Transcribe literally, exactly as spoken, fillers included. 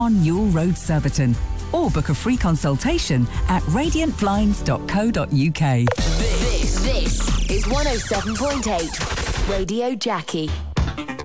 on Ewell Road, Surbiton, or book a free consultation at radiant blinds dot co dot uk. This, this is one oh seven point eight Radio Jackie.